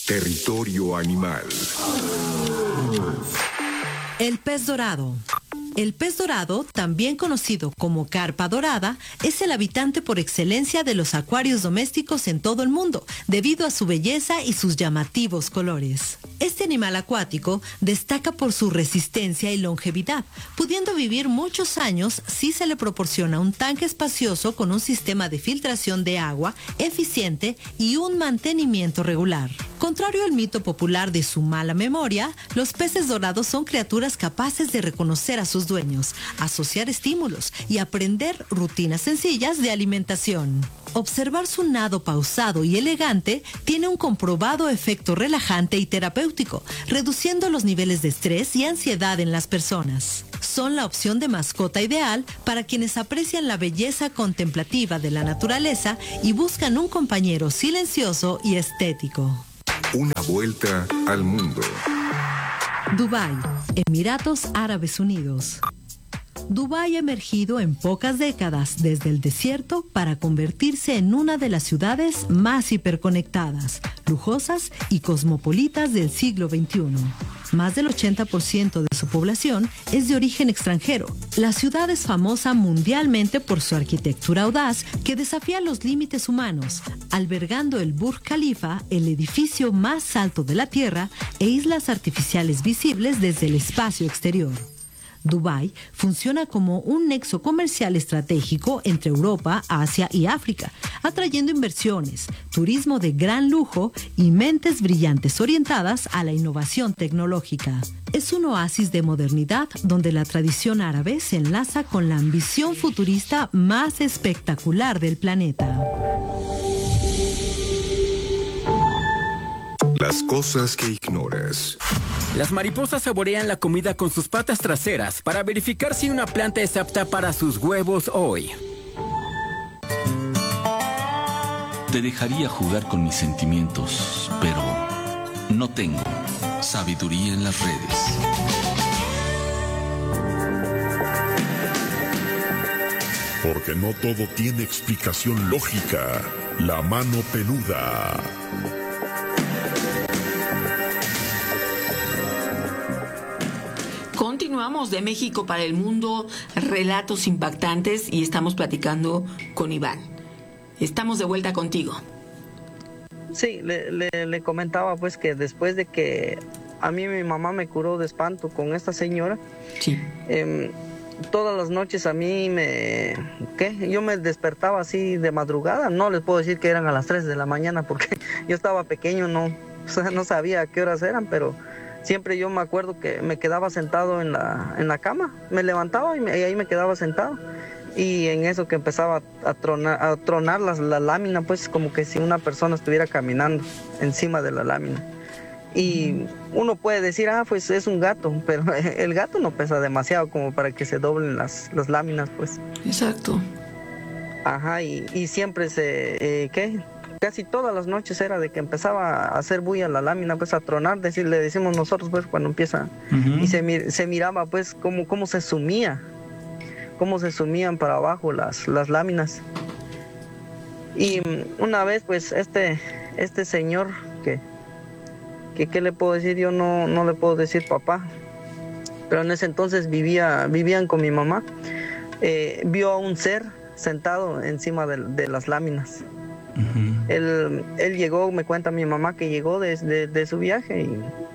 Territorio Animal. El pez dorado. El pez dorado, también conocido como carpa dorada, es el habitante por excelencia de los acuarios domésticos en todo el mundo, debido a su belleza y sus llamativos colores. Este animal acuático destaca por su resistencia y longevidad, pudiendo vivir muchos años si se le proporciona un tanque espacioso con un sistema de filtración de agua eficiente y un mantenimiento regular. Contrario al mito popular de su mala memoria, los peces dorados son criaturas capaces de reconocer a sus dueños, asociar estímulos y aprender rutinas sencillas de alimentación. Observar su nado pausado y elegante tiene un comprobado efecto relajante y terapéutico, reduciendo los niveles de estrés y ansiedad en las personas. Son la opción de mascota ideal para quienes aprecian la belleza contemplativa de la naturaleza y buscan un compañero silencioso y estético. Una vuelta al mundo. Dubái, Emiratos Árabes Unidos. Dubái ha emergido en pocas décadas desde el desierto para convertirse en una de las ciudades más hiperconectadas, lujosas y cosmopolitas del siglo XXI. Más del 80% de su población es de origen extranjero. La ciudad es famosa mundialmente por su arquitectura audaz que desafía los límites humanos, albergando el Burj Khalifa, el edificio más alto de la Tierra, e islas artificiales visibles desde el espacio exterior. Dubái funciona como un nexo comercial estratégico entre Europa, Asia y África, atrayendo inversiones, turismo de gran lujo y mentes brillantes orientadas a la innovación tecnológica. Es un oasis de modernidad donde la tradición árabe se enlaza con la ambición futurista más espectacular del planeta. Las cosas que ignoras. Las mariposas saborean la comida con sus patas traseras para verificar si una planta es apta para sus huevos hoy. Te dejaría jugar con mis sentimientos, pero no tengo sabiduría en las redes. Porque no todo tiene explicación lógica. La mano peluda. Continuamos de México para el mundo, relatos impactantes, y estamos platicando con Iván. Estamos de vuelta contigo. Sí, le comentaba pues que después de que a mí mi mamá me curó de espanto con esta señora, sí. Todas las noches a mí yo me despertaba así de madrugada. No les puedo decir que eran a las 3 de la mañana porque yo estaba pequeño, no sabía a qué horas eran, pero siempre yo me acuerdo que me quedaba sentado en la cama, me levantaba y ahí me quedaba sentado. Y en eso que empezaba a tronar la lámina, pues como que si una persona estuviera caminando encima de la lámina. Y uno puede decir, pues es un gato, pero el gato no pesa demasiado como para que se doblen las láminas, pues. Exacto. Ajá, y siempre casi todas las noches era de que empezaba a hacer bulla la lámina, pues a tronar, le decimos nosotros, pues cuando empieza. Uh-huh. Y se miraba, pues, cómo se sumía, cómo se sumían para abajo las láminas. Y una vez, pues, este señor que ¿qué le puedo decir? Yo no le puedo decir papá, pero en ese entonces vivían con mi mamá. Vio a un ser sentado encima de las láminas. Uh-huh. Él llegó, me cuenta mi mamá que llegó de su viaje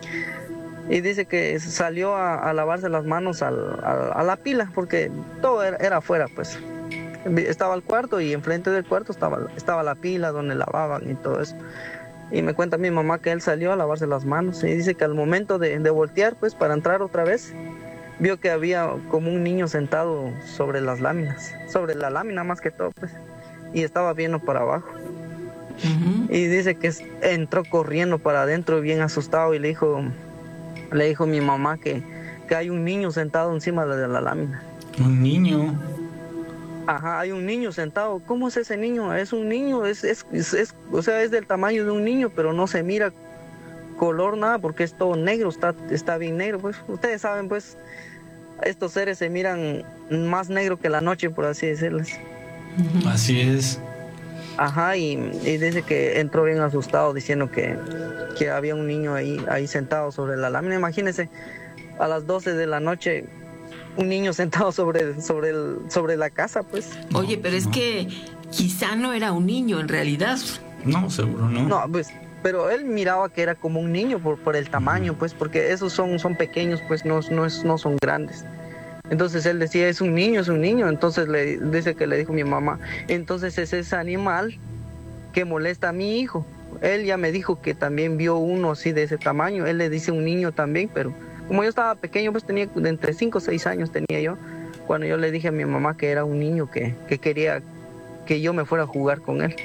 y dice que salió a lavarse las manos a la pila, porque todo era afuera, pues. Estaba el cuarto y enfrente del cuarto estaba la pila donde lavaban y todo eso. Y me cuenta mi mamá que él salió a lavarse las manos y dice que al momento de voltear, pues, para entrar otra vez, vio que había como un niño sentado sobre las láminas, sobre la lámina más que todo, pues, y estaba viendo para abajo. Uh-huh. Y dice que entró corriendo para adentro bien asustado y le dijo mi mamá que hay un niño sentado encima de la lámina. ¿Un niño? Ajá, hay un niño sentado. ¿Cómo es ese niño? Es un niño, o sea, es del tamaño de un niño, pero no se mira color nada porque es todo negro, está bien negro, pues. Ustedes saben, pues, estos seres se miran más negro que la noche, por así decirles. Así es. Ajá, y dice que entró bien asustado diciendo que había un niño ahí sentado sobre la lámina. Imagínense, a las 12 de la noche, un niño sentado sobre la casa, pues. Oye, pero es que quizá no era un niño en realidad. No, seguro no. No, pues, pero él miraba que era como un niño por el tamaño, pues, porque esos son pequeños, pues, no son grandes. Entonces él decía, es un niño. Entonces dice que le dijo mi mamá, entonces es ese animal que molesta a mi hijo. Él ya me dijo que también vio uno así de ese tamaño. Él le dice un niño también, pero como yo estaba pequeño, pues tenía entre 5 o 6 años tenía yo, cuando yo le dije a mi mamá que era un niño que quería que yo me fuera a jugar con él.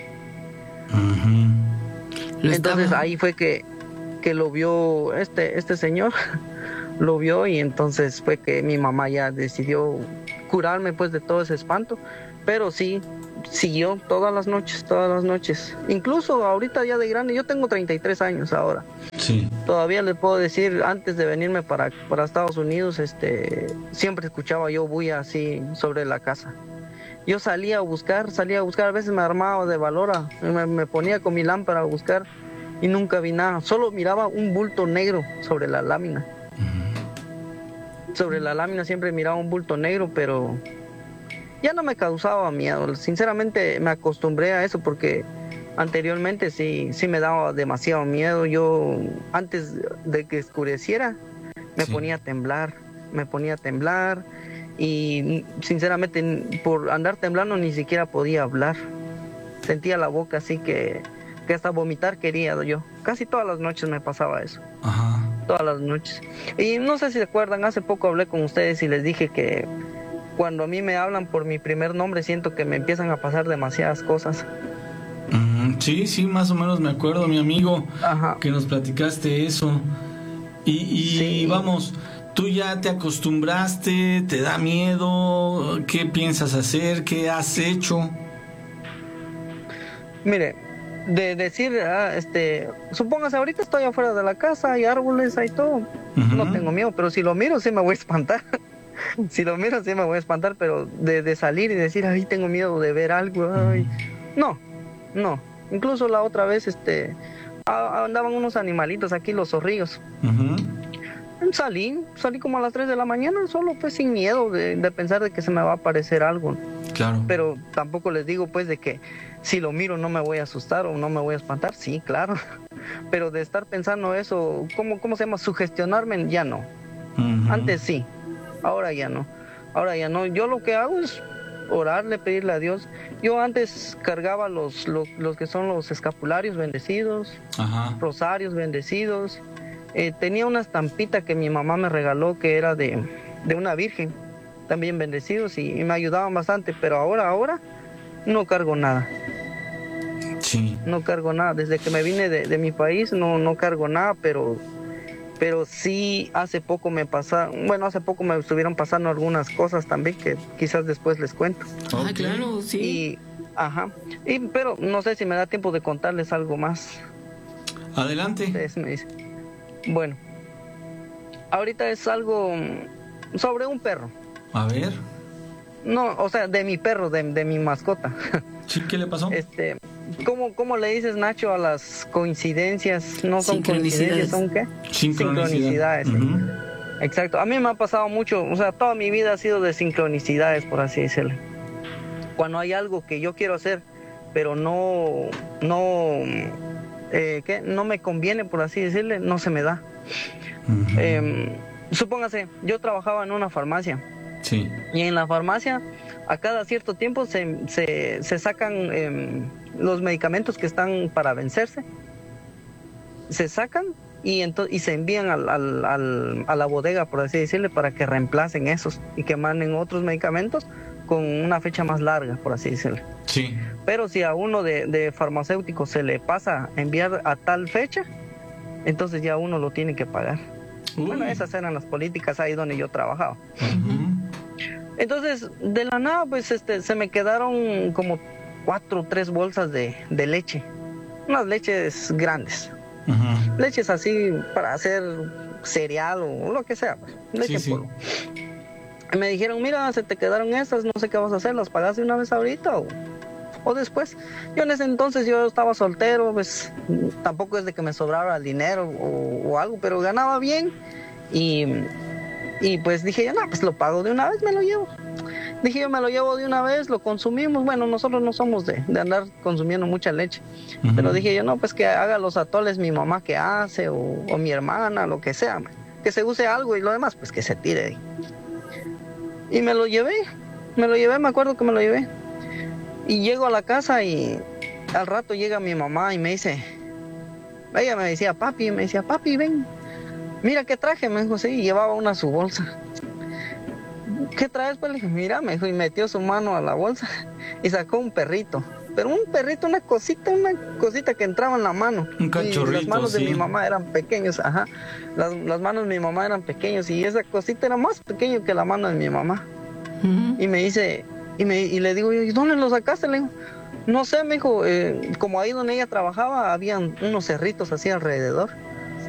Entonces ahí fue que lo vio este señor. Lo vio y entonces fue que mi mamá ya decidió curarme pues de todo ese espanto, pero sí, siguió todas las noches, incluso ahorita ya de grande, yo tengo 33 años ahora. Sí. Todavía le puedo decir, antes de venirme para Estados Unidos, siempre escuchaba yo bulla así sobre la casa. Yo salía a buscar, a veces me armaba de valor, me ponía con mi lámpara a buscar y nunca vi nada, solo miraba un bulto negro sobre la lámina. Sobre la lámina siempre miraba un bulto negro, pero ya no me causaba miedo. Sinceramente me acostumbré a eso porque anteriormente sí me daba demasiado miedo. Yo antes de que oscureciera me ponía a temblar y sinceramente por andar temblando ni siquiera podía hablar. Sentía la boca así que hasta vomitar quería yo. Casi todas las noches me pasaba eso. Ajá. Todas las noches. Y no sé si se acuerdan, hace poco hablé con ustedes y les dije que cuando a mí me hablan por mi primer nombre siento que me empiezan a pasar demasiadas cosas. Sí, más o menos me acuerdo, mi amigo. Ajá. Que nos platicaste eso. Y sí. Vamos, ¿tú ya te acostumbraste? ¿Te da miedo? ¿Qué piensas hacer? ¿Qué has hecho? Mire, de decir, supóngase, ahorita estoy afuera de la casa, hay árboles, hay todo, no tengo miedo, pero si lo miro sí me voy a espantar. Si lo miro sí me voy a espantar, pero de salir y decir, ay, tengo miedo de ver algo, ay, no, incluso la otra vez, andaban unos animalitos aquí, los zorrillos. Salí como a las 3 de la mañana, solo pues sin miedo de pensar de que se me va a aparecer algo. Claro. Pero tampoco les digo pues de que si lo miro no me voy a asustar o no me voy a espantar, sí, claro. Pero de estar pensando eso, ¿cómo se llama? Sugestionarme, ya no. Antes sí, ahora ya no. Yo lo que hago es orarle, pedirle a Dios. Yo antes cargaba los que son los escapularios bendecidos, rosarios bendecidos. Tenía una estampita que mi mamá me regaló que era de una virgen, también bendecidos, y me ayudaban bastante, pero ahora no cargo nada. Sí. No cargo nada, desde que me vine de mi país no cargo nada, pero sí hace poco me estuvieron pasando algunas cosas también que quizás después les cuento. Okay. Claro, sí. Pero no sé si me da tiempo de contarles algo más. Adelante. Ustedes me dicen. Bueno, ahorita es algo sobre un perro. A ver. No, o sea, de mi perro, de mi mascota. ¿Sí? ¿Qué le pasó? ¿Cómo le dices, Nacho, a las coincidencias? ¿No son coincidencias? ¿Son qué? Sincronicidades. Exacto. A mí me ha pasado mucho, o sea, toda mi vida ha sido de sincronicidades, por así decirlo. Cuando hay algo que yo quiero hacer, pero no me conviene, por así decirle, no se me da. Supóngase, yo trabajaba en una farmacia. Sí. Y en la farmacia, a cada cierto tiempo se sacan los medicamentos que están para vencerse. Se sacan y se envían a la bodega, por así decirle, para que reemplacen esos y que manden otros medicamentos con una fecha más larga, por así decirlo. Sí. Pero si a uno de farmacéutico se le pasa a enviar a tal fecha, entonces ya uno lo tiene que pagar. Bueno, esas eran las políticas ahí donde yo trabajaba. Entonces, de la nada, pues se me quedaron como 4 o 3 bolsas de leche. Unas leches grandes. Leches así para hacer cereal o lo que sea, pues. Leche en polvo. Y me dijeron, mira, se te quedaron esas, no sé qué vas a hacer, ¿las pagaste una vez ahorita o después. Yo en ese entonces yo estaba soltero, pues tampoco es de que me sobrara el dinero o algo, pero ganaba bien y pues dije yo, no, pues lo pago de una vez, me lo llevo. Dije yo, me lo llevo de una vez, lo consumimos. Bueno, nosotros no somos de andar consumiendo mucha leche, pero dije yo, no, pues que haga los atoles mi mamá que hace o mi hermana, lo que sea, que se use algo y lo demás, pues que se tire. Y me lo llevé, me acuerdo que me lo llevé. Y llego a la casa y al rato llega mi mamá y me dice, ella me decía, papi, ven, mira qué traje, me dijo, sí, y llevaba una su bolsa. ¿Qué traes? Pues le dije, mira, me dijo, y metió su mano a la bolsa y sacó un perrito. Pero un perrito, una cosita que entraba en la mano. Un cachorrito, y las manos de sí. mi mamá eran pequeños, ajá. Las manos de mi mamá eran pequeños y esa cosita era más pequeño que la mano de mi mamá. Y me dice, y le digo yo, ¿y dónde lo sacaste? Le digo, no sé, me dijo, como ahí donde ella trabajaba, habían unos cerritos así alrededor.